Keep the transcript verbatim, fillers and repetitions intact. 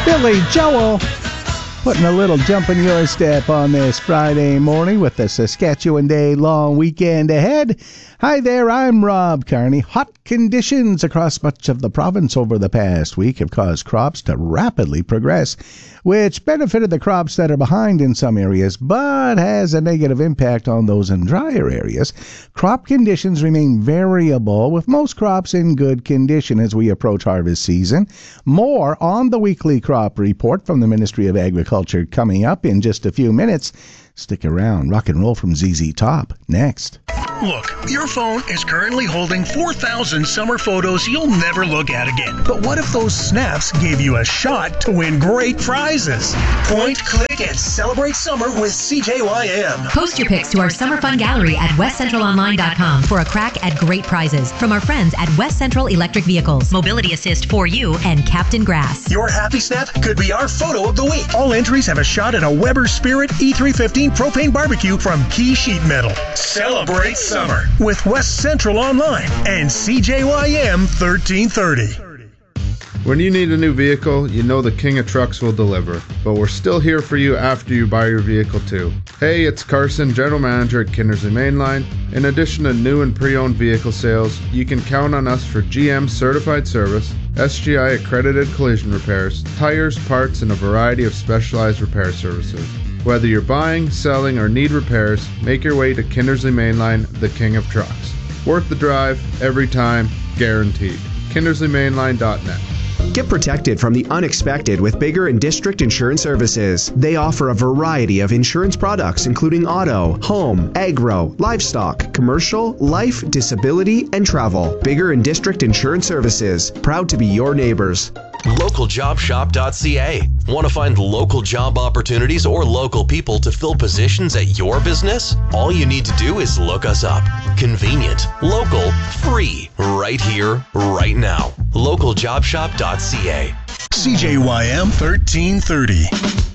Billy Joel putting a little jump in your step on this Friday morning with the Saskatchewan Day long weekend ahead. Hi there, I'm Rob Carney. Hot conditions across much of the province over the past week have caused crops to rapidly progress, which benefited the crops that are behind in some areas, but has a negative impact on those in drier areas. Crop conditions remain variable, with most crops in good condition as we approach harvest season. More on the weekly crop report from the Ministry of Agriculture coming up in just a few minutes. Stick around. Rock and roll from Z Z Top next. Look, your phone is currently holding four thousand summer photos you'll never look at again. But what if those snaps gave you a shot to win great prizes? Point, click, and celebrate summer with C J Y M. Post your pics to our Summer Fun Gallery at west central online dot com for a crack at great prizes from our friends at West Central Electric Vehicles, Mobility Assist for You, and Captain Grass. Your happy snap could be our photo of the week. All entries have a shot at a Weber Spirit E three fifteen propane barbecue from Key Sheet Metal. Celebrate summer with West Central Online and C J Y M thirteen thirty. When you need a new vehicle, you know the King of Trucks will deliver. But we're still here for you after you buy your vehicle too. Hey, it's Carson, General Manager at Kindersley Mainline. In addition to new and pre-owned vehicle sales, you can count on us for G M certified service, S G I accredited collision repairs, tires, parts, and a variety of specialized repair services. Whether you're buying, selling, or need repairs, make your way to Kindersley Mainline, the King of Trucks. Worth the drive, every time, guaranteed. kindersley mainline dot net. Get protected from the unexpected with Bigger and District Insurance Services. They offer a variety of insurance products including auto, home, agro, livestock, commercial, life, disability, and travel. Bigger and District Insurance Services. Proud to be your neighbors. local job shop dot c a. Want to find local job opportunities or local people to fill positions at your business? All you need to do is look us up. Convenient, local, free, right here, right now. local job shop dot c a. C J Y M thirteen thirty.